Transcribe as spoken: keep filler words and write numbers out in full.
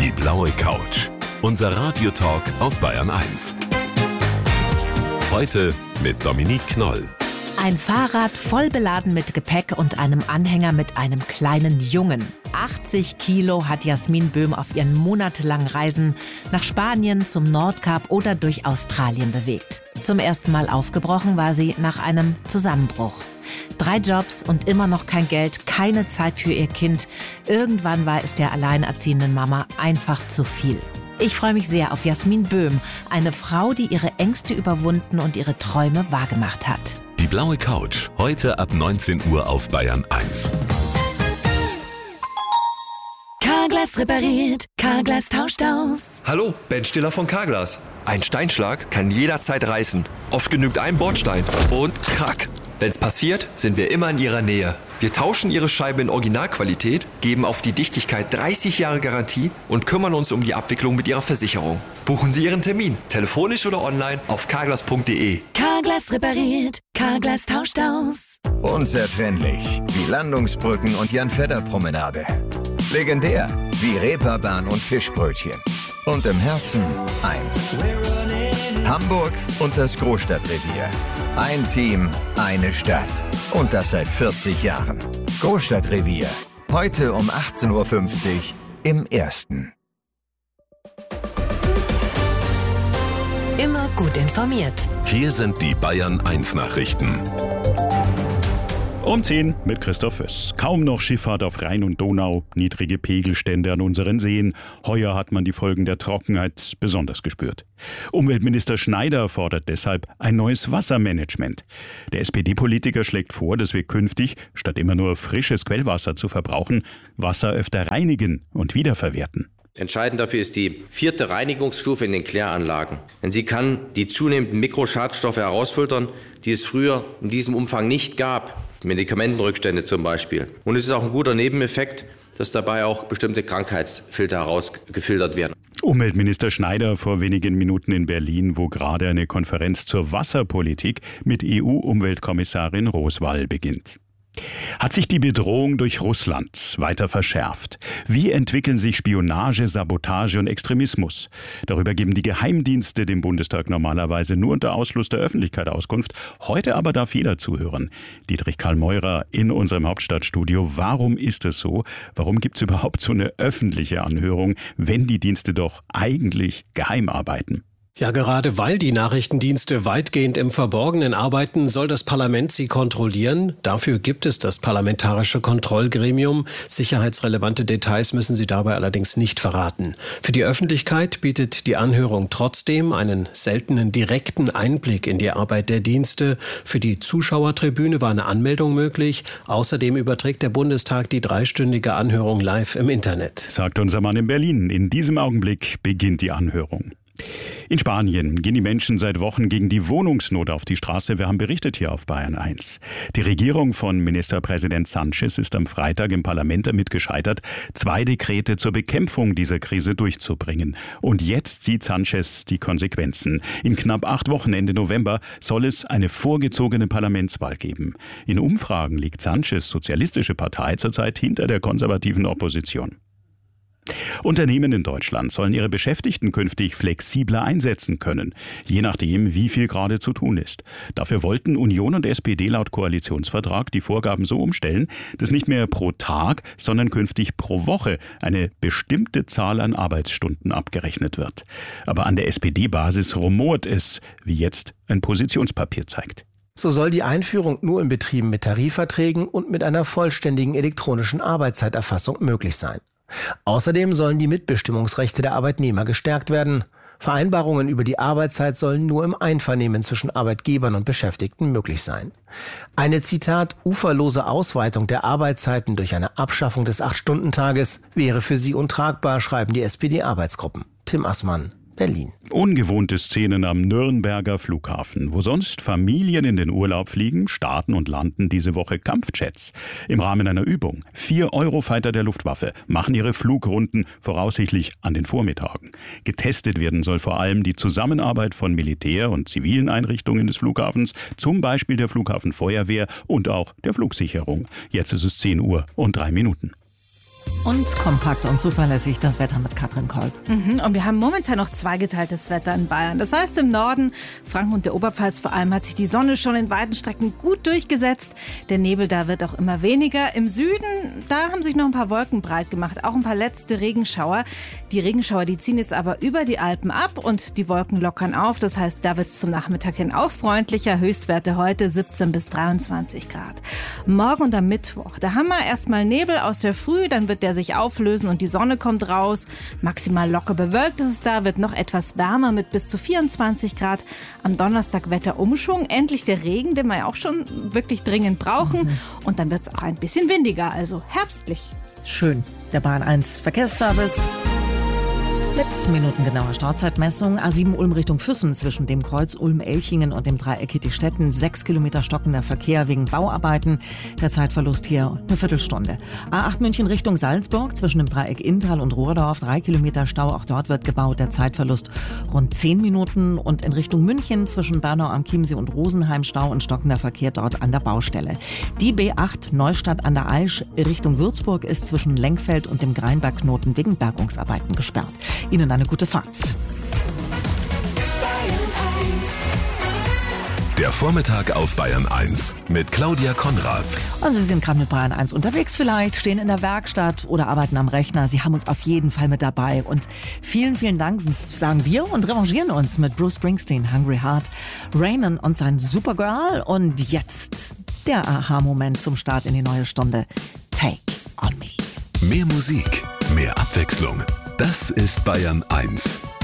Die blaue Couch. Unser Radiotalk auf Bayern eins. Heute mit Dominique Knoll. Ein Fahrrad voll beladen mit Gepäck und einem Anhänger mit einem kleinen Jungen. achtzig Kilo hat Jasmin Böhm auf ihren monatelangen Reisen nach Spanien, zum Nordkap oder durch Australien bewegt. Zum ersten Mal aufgebrochen war sie nach einem Zusammenbruch. Drei Jobs und immer noch kein Geld, keine Zeit für ihr Kind. Irgendwann war es der alleinerziehenden Mama einfach zu viel. Ich freue mich sehr auf Jasmin Böhm, eine Frau, die ihre Ängste überwunden und ihre Träume wahrgemacht hat. Die blaue Couch, heute ab neunzehn Uhr auf Bayern eins. Carglass repariert, Carglass tauscht aus. Hallo, Ben Stiller von Carglass. Ein Steinschlag kann jederzeit reißen. Oft genügt ein Bordstein und krack. Wenn's passiert, sind wir immer in Ihrer Nähe. Wir tauschen Ihre Scheibe in Originalqualität, geben auf die Dichtigkeit dreißig Jahre Garantie und kümmern uns um die Abwicklung mit Ihrer Versicherung. Buchen Sie Ihren Termin, telefonisch oder online auf carglass punkt de. Carglass repariert, Carglass tauscht aus. Unzertrennlich wie Landungsbrücken und Jan-Fedder-Promenade. Legendär wie Reeperbahn und Fischbrötchen. Und im Herzen eins. Hamburg und das Großstadtrevier. Ein Team, eine Stadt. Und das seit vierzig Jahren. Großstadtrevier. Heute um achtzehn Uhr fünfzig im Ersten. Immer gut informiert. Hier sind die Bayern eins Nachrichten. Um zehn mit Christoph Föss. Kaum noch Schifffahrt auf Rhein und Donau, niedrige Pegelstände an unseren Seen. Heuer hat man die Folgen der Trockenheit besonders gespürt. Umweltminister Schneider fordert deshalb ein neues Wassermanagement. Der S P D-Politiker schlägt vor, dass wir künftig, statt immer nur frisches Quellwasser zu verbrauchen, Wasser öfter reinigen und wiederverwerten. Entscheidend dafür ist die vierte Reinigungsstufe in den Kläranlagen. Denn sie kann die zunehmenden Mikroschadstoffe herausfiltern, die es früher in diesem Umfang nicht gab. Medikamentenrückstände zum Beispiel. Und es ist auch ein guter Nebeneffekt, dass dabei auch bestimmte Krankheitsfilter herausgefiltert werden. Umweltminister Schneider vor wenigen Minuten in Berlin, wo gerade eine Konferenz zur Wasserpolitik mit E U-Umweltkommissarin Roswall beginnt. Hat sich die Bedrohung durch Russland weiter verschärft? Wie entwickeln sich Spionage, Sabotage und Extremismus? Darüber geben die Geheimdienste dem Bundestag normalerweise nur unter Ausschluss der Öffentlichkeit Auskunft. Heute aber darf jeder zuhören. Dietrich Karl Meurer in unserem Hauptstadtstudio. Warum ist es so? Warum gibt es überhaupt so eine öffentliche Anhörung, wenn die Dienste doch eigentlich geheim arbeiten? Ja, gerade weil die Nachrichtendienste weitgehend im Verborgenen arbeiten, soll das Parlament sie kontrollieren. Dafür gibt es das parlamentarische Kontrollgremium. Sicherheitsrelevante Details müssen sie dabei allerdings nicht verraten. Für die Öffentlichkeit bietet die Anhörung trotzdem einen seltenen direkten Einblick in die Arbeit der Dienste. Für die Zuschauertribüne war eine Anmeldung möglich. Außerdem überträgt der Bundestag die dreistündige Anhörung live im Internet. Sagt unser Mann in Berlin. In diesem Augenblick beginnt die Anhörung. In Spanien gehen die Menschen seit Wochen gegen die Wohnungsnot auf die Straße. Wir haben berichtet hier auf Bayern eins. Die Regierung von Ministerpräsident Sánchez ist am Freitag im Parlament damit gescheitert, zwei Dekrete zur Bekämpfung dieser Krise durchzubringen. Und jetzt zieht Sánchez die Konsequenzen. In knapp acht Wochen Ende November soll es eine vorgezogene Parlamentswahl geben. In Umfragen liegt Sánchez' sozialistische Partei zurzeit hinter der konservativen Opposition. Unternehmen in Deutschland sollen ihre Beschäftigten künftig flexibler einsetzen können, je nachdem, wie viel gerade zu tun ist. Dafür wollten Union und S P D laut Koalitionsvertrag die Vorgaben so umstellen, dass nicht mehr pro Tag, sondern künftig pro Woche eine bestimmte Zahl an Arbeitsstunden abgerechnet wird. Aber an der S P D-Basis rumort es, wie jetzt ein Positionspapier zeigt. So soll die Einführung nur in Betrieben mit Tarifverträgen und mit einer vollständigen elektronischen Arbeitszeiterfassung möglich sein. Außerdem sollen die Mitbestimmungsrechte der Arbeitnehmer gestärkt werden. Vereinbarungen über die Arbeitszeit sollen nur im Einvernehmen zwischen Arbeitgebern und Beschäftigten möglich sein. Eine, Zitat, uferlose Ausweitung der Arbeitszeiten durch eine Abschaffung des acht-Stunden-Tages wäre für sie untragbar, schreiben die S P D-Arbeitsgruppen. Tim Assmann, Berlin. Ungewohnte Szenen am Nürnberger Flughafen. Wo sonst Familien in den Urlaub fliegen, starten und landen diese Woche Kampfjets. Im Rahmen einer Übung. Vier Eurofighter der Luftwaffe machen ihre Flugrunden voraussichtlich an den Vormittagen. Getestet werden soll vor allem die Zusammenarbeit von Militär- und zivilen Einrichtungen des Flughafens, zum Beispiel der Flughafenfeuerwehr und auch der Flugsicherung. Jetzt ist es zehn Uhr und drei Minuten. Und kompakt und zuverlässig das Wetter mit Katrin Kolb. Mhm, und wir haben momentan noch zweigeteiltes Wetter in Bayern. Das heißt, im Norden, Franken und der Oberpfalz vor allem, hat sich die Sonne schon in weiten Strecken gut durchgesetzt. Der Nebel da wird auch immer weniger. Im Süden, da haben sich noch ein paar Wolken breit gemacht. Auch ein paar letzte Regenschauer. Die Regenschauer, die ziehen jetzt aber über die Alpen ab und die Wolken lockern auf. Das heißt, da wird es zum Nachmittag hin auch freundlicher. Höchstwerte heute siebzehn bis dreiundzwanzig Grad. Morgen und am Mittwoch, da haben wir erstmal Nebel aus der Früh, dann wird der sich auflösen und die Sonne kommt raus. Maximal locker bewölkt ist es da, wird noch etwas wärmer mit bis zu vierundzwanzig Grad. Am Donnerstag Wetterumschwung, endlich der Regen, den wir ja auch schon wirklich dringend brauchen. Mhm. Und dann wird es auch ein bisschen windiger, also herbstlich. Schön. Der Bahn eins Verkehrsservice. Mit minutengenauer Startzeitmessung. A sieben Ulm Richtung Füssen zwischen dem Kreuz Ulm-Elchingen und dem Dreieck Hittichstetten. Sechs Kilometer stockender Verkehr wegen Bauarbeiten. Der Zeitverlust hier eine Viertelstunde. A acht München Richtung Salzburg zwischen dem Dreieck Inntal und Rohrdorf. Drei Kilometer Stau, auch dort wird gebaut. Der Zeitverlust rund zehn Minuten. Und in Richtung München zwischen Bernau am Chiemsee und Rosenheim Stau und stockender Verkehr dort an der Baustelle. Die B acht Neustadt an der Aisch Richtung Würzburg ist zwischen Lenkfeld und dem Greinbergknoten wegen Bergungsarbeiten gesperrt. Ihnen eine gute Fahrt. Der Vormittag auf Bayern eins mit Claudia Konrad. Und Sie sind gerade mit Bayern eins unterwegs vielleicht, stehen in der Werkstatt oder arbeiten am Rechner. Sie haben uns auf jeden Fall mit dabei. Und vielen, vielen Dank, sagen wir, und revanchieren uns mit Bruce Springsteen, Hungry Heart, Raymond und sein Supergirl. Und jetzt der Aha-Moment zum Start in die neue Stunde. Take on me. Mehr Musik, mehr Abwechslung. Das ist Bayern eins.